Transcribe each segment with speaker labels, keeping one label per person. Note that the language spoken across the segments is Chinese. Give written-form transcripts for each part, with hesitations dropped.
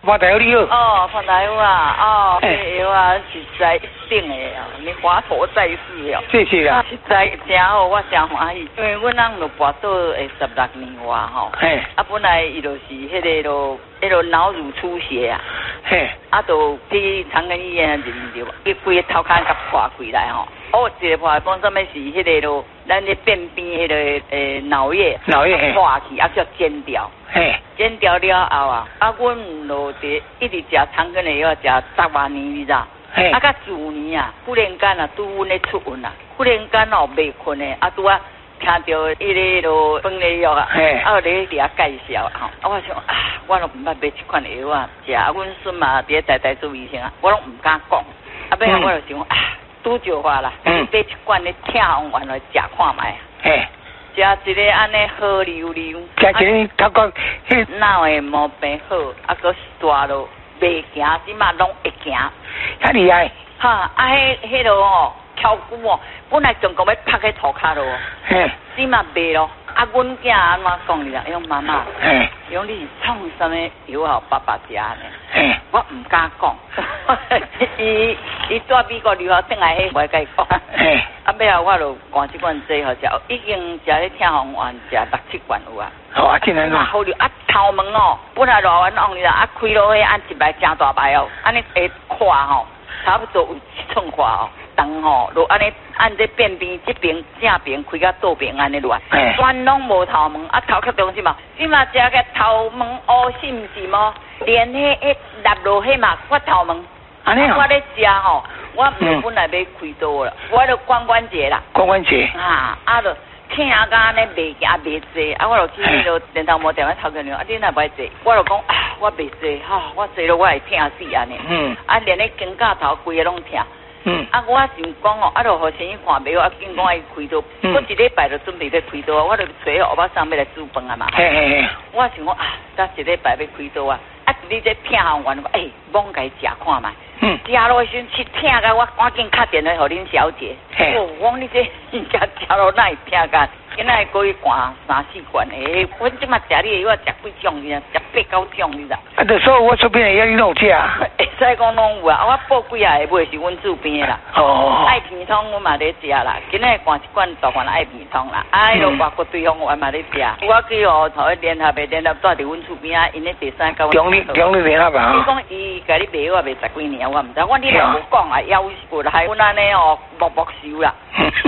Speaker 1: 发大你好。
Speaker 2: 哦，发大啊，哦，这药啊实在一定的哦，你华佗在世哦。
Speaker 1: 谢谢啦。
Speaker 2: 实在真好，我真欢喜，因为阮翁就跋倒会16年外吼。
Speaker 1: 嘿。
Speaker 2: 啊，本来伊就是迄个脑乳出血啊。
Speaker 1: 嘿。
Speaker 2: 啊，就去长庚医院入着，伊规个头壳甲破开来吼。哦，一个破讲什么是迄个咯，咱咧便秘迄个脑液破去，啊叫剪掉。
Speaker 1: 嘿。
Speaker 2: 剪掉了后啊，阮就一直食长庚的药，食10多年，你知道？
Speaker 1: 嘿。
Speaker 2: 啊，到去年啊，忽然间啊，拄阮咧出运啊，忽然间哦袂困的，啊拄啊听到迄个咯饭的药啊，啊咧伫遐介绍吼，啊我想啊，我都毋捌买这款的药啊食，啊阮孙嘛伫咧台做医生啊，我拢毋敢讲，啊尾我就想啊，拄着话啦，买这款的痛风丸来食看卖。
Speaker 1: 嘿。
Speaker 2: 食一个安尼好溜溜，
Speaker 1: 食一个头壳迄
Speaker 2: 脑会毛病好，啊搁大咯袂行，即马拢会行。
Speaker 1: 遐厉害。
Speaker 2: 哈，啊迄落哦，翘骨哦，本来总共要拍喺涂骹咯，
Speaker 1: 嘿，
Speaker 2: 即马袂咯。啊，阮囝安怎讲你啦？伊讲妈妈，
Speaker 1: 嘿，
Speaker 2: 伊讲你是创啥物药互爸爸食呢？
Speaker 1: 嘿，
Speaker 2: 我毋敢讲，伊住美国留学转来，迄袂甲伊讲。
Speaker 1: 嘿，
Speaker 2: 啊尾后我就灌即罐剂互食，已经食咧痛风丸食6、7罐有啊。
Speaker 1: 好啊，真安怎？
Speaker 2: 好了，啊头毛哦，本来偌冤枉你啦，啊开落去按一排真大排哦，安尼会垮吼，差不多有1寸宽哦。重吼，就安尼按这便边这边正边开到倒边安尼乱，全拢无头毛，啊头壳中是嘛？即嘛食个头毛乌是毋是么？连迄落落迄嘛骨头毛，
Speaker 1: 安尼
Speaker 2: 我咧食吼，我本来要开刀啦，我就关关节啦。
Speaker 1: 关关节。
Speaker 2: 啊就疼甲安尼袂行袂坐，啊我就去迄个电头毛店头壳啊你若袂坐，我就讲啊我袂坐，吼我坐了我会疼死安尼。啊连咧肩胛头规个拢疼。啊，我想讲哦，啊，就互生意看袂好，啊，紧讲爱开刀，我1礼拜就准备要开刀，我就找黑巴桑要来煮饭啊嘛。我想讲啊，等1礼拜要开刀啊，啊，你这疼红丸，罔该食看卖。食落时阵去疼甲我赶紧打电话互恁小姐。我讲你这食落哪会疼甲？今仔个去灌3、4罐的，阮即马食你的药食几种呢？食8、9种你知？
Speaker 1: 啊，就所以我出边的药你拢有食啊？
Speaker 2: 会使讲拢有啊，我报几下个买是阮厝边的啦。爱片汤我嘛咧食啦，今仔灌一罐大罐爱片汤啦，啊，迄个外国对方我嘛咧食。我去哦，头一联合住伫阮厝边啊，因咧第3甲我。
Speaker 1: 中立联合啊。
Speaker 2: 你讲伊甲你卖我卖10几年，我毋知，我你若无讲啊，夭过来，阮安尼哦，默收啦。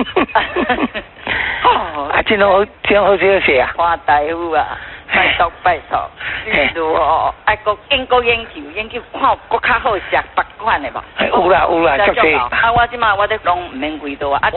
Speaker 1: 啊，真好消息啊！
Speaker 2: 花大夫啊，拜托，你如哦，爱国研究，看国较好食别款的吧。
Speaker 1: 有啦，足济。
Speaker 2: 啊，我即马我咧讲毋免开刀啊。